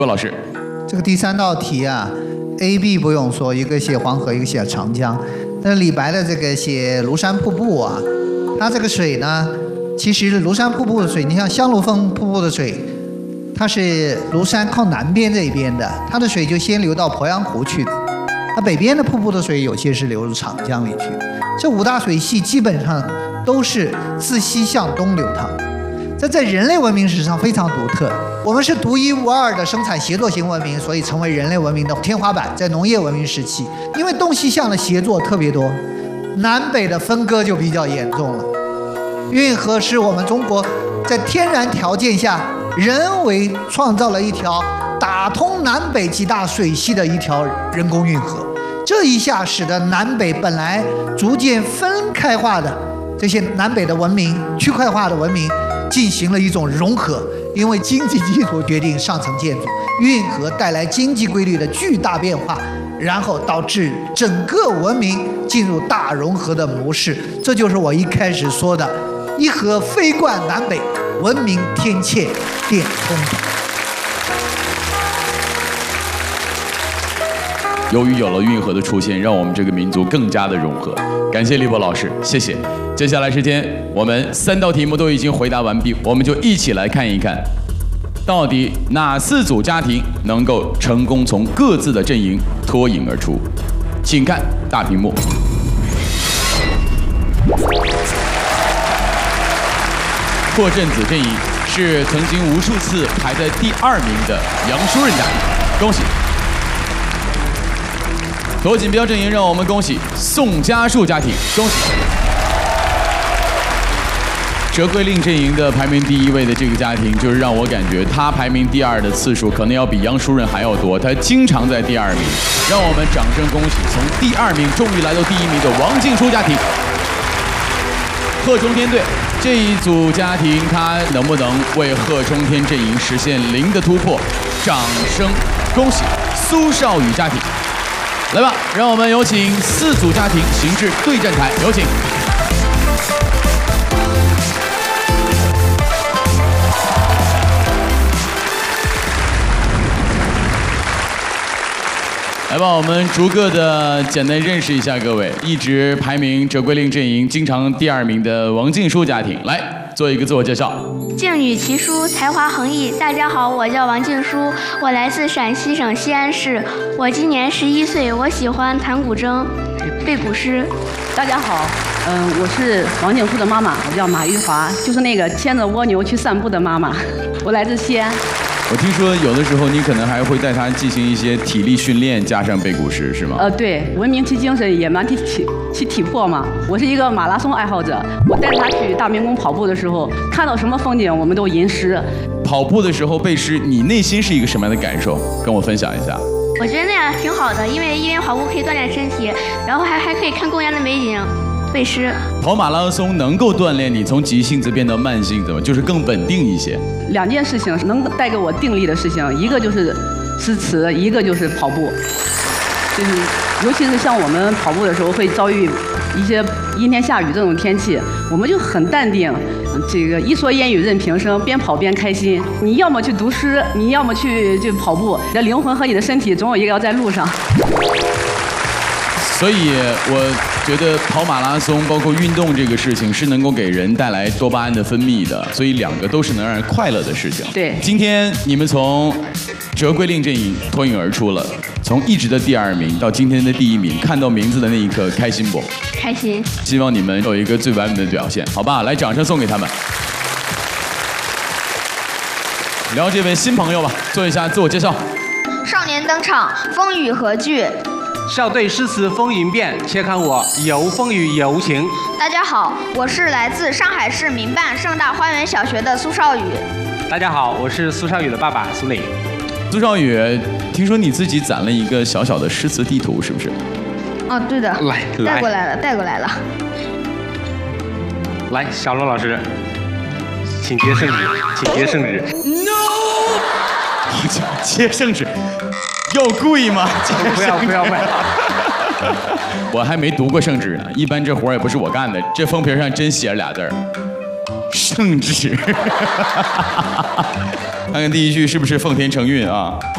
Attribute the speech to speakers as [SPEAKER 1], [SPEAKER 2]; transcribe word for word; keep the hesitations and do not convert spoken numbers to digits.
[SPEAKER 1] 郭老师，
[SPEAKER 2] 这个第三道题啊 ，A、B 不用说，一个写黄河，一个写长江。那李白的这个写庐山瀑布啊，它这个水呢，其实庐山瀑布的水，你像香炉峰瀑布的水，它是庐山靠南边这一边的，它的水就先流到鄱阳湖去的。它北边的瀑布的水有些是流入长江里去的。这五大水系基本上都是自西向东流淌。这在人类文明史上非常独特，我们是独一无二的生产协作型文明，所以成为人类文明的天花板。在农业文明时期，因为东西向的协作特别多，南北的分割就比较严重了。运河是我们中国在天然条件下人为创造了一条打通南北几大水系的一条人工运河，这一下使得南北本来逐渐分开化的这些南北的文明、区块化的文明进行了一种融合，因为经济基础决定上层建筑，运河带来经济规律的巨大变化，然后导致整个文明进入大融合的模式。这就是我一开始说的“一河飞贯南北，文明天堑变通”。
[SPEAKER 1] 由于有了运河的出现，让我们这个民族更加的融合。感谢李博老师，谢谢。接下来时间，我们三道题目都已经回答完毕，我们就一起来看一看，到底哪四组家庭能够成功从各自的阵营脱颖而出？请看大屏幕。破阵子阵营是曾经无数次排在第二名的杨淑任家庭，恭喜。夺锦标阵营让我们恭喜宋家树家庭，恭喜。折桂令阵营的排名第一位的这个家庭，就是让我感觉他排名第二的次数可能要比杨淑任还要多，他经常在第二名，让我们掌声恭喜从第二名终于来到第一名的王静书家庭。贺中天队这一组家庭，他能不能为贺中天阵营实现零的突破？掌声恭喜苏少宇家庭。来吧，让我们有请四组家庭行至对战台，有请。来吧，我们逐个的简单认识一下各位。一直排名折桂令阵营经常第二名的王静书家庭，来做一个自我介绍。
[SPEAKER 3] 静女奇书，才华横溢。大家好，我叫王静书，我来自陕西省西安市，我今年十一岁，我喜欢弹古筝、背古诗。
[SPEAKER 4] 大家好，嗯、呃，我是王静书的妈妈，我叫马玉华，就是那个牵着蜗牛去散步的妈妈。我来自西安。
[SPEAKER 1] 我听说有的时候你可能还会带他进行一些体力训练，加上背古诗，是吗？
[SPEAKER 4] 呃，对，文明其精神，野蛮其体其体魄嘛。我是一个马拉松爱好者，我带他去大明宫跑步的时候，看到什么风景我们都吟诗。
[SPEAKER 1] 跑步的时候背诗，你内心是一个什么样的感受？跟我分享一下。
[SPEAKER 3] 我觉得那样挺好的，因为因为跑步可以锻炼身体，然后还还可以看公园的美景。背诗，
[SPEAKER 1] 跑马拉松能够锻炼你从急性子变得慢性子吗？就是更稳定一些。
[SPEAKER 4] 两件事情能带给我定力的事情，一个就是诗词，一个就是跑步。就是尤其是像我们跑步的时候会遭遇一些阴天下雨这种天气，我们就很淡定，这个一蓑烟雨任平生，边跑边开心。你要么去读诗，你要么去就跑步，你的灵魂和你的身体总有一个要在路上。
[SPEAKER 1] 所以我觉得跑马拉松包括运动这个事情是能够给人带来多巴胺的分泌的，所以两个都是能让人快乐的事情。
[SPEAKER 4] 对，
[SPEAKER 1] 今天你们从折桂令阵营脱颖而出了，从一直的第二名到今天的第一名，看到名字的那一刻开心不？
[SPEAKER 3] 开心。希
[SPEAKER 1] 望你们有一个最完美的表现，好吧？来，掌声送给他们。聊这位新朋友吧，做一下自我介绍。
[SPEAKER 5] 少年登场，风雨何惧？
[SPEAKER 6] 校对诗词风云变，且看我游风雨游情。
[SPEAKER 5] 大家好，我是来自上海市民办盛大花园小学的苏少宇。
[SPEAKER 6] 大家好，我是苏少宇的爸爸苏磊。
[SPEAKER 1] 苏少宇，听说你自己攒了一个小小的诗词地图，是不是？
[SPEAKER 5] 哦，对的，
[SPEAKER 6] 来，
[SPEAKER 5] 带过来了，带过来了。
[SPEAKER 6] 来，小罗老师，请接圣旨，请接圣旨。
[SPEAKER 1] No， 接圣旨。要贵吗？
[SPEAKER 6] 不要不要不要！
[SPEAKER 1] 我还没读过圣旨呢，一般这活也不是我干的。这封皮上真写了俩字儿，圣旨。看看第一句是不是奉天承运啊？